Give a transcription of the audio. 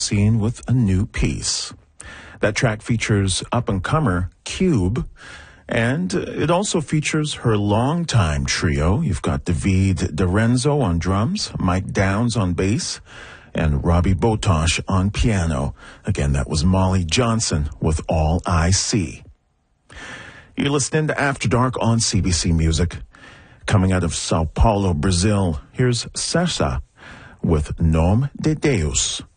scene with a new piece. That track features up-and-comer Cube, and it also features her longtime trio. You've got David Dorenzo on drums, Mike Downs on bass, and Robbie Botosh on piano. Again, that was Molly Johnson with All I See. You're listening to After Dark on CBC Music. Coming out of Sao Paulo, Brazil, here's Sessa with Nome de Deus.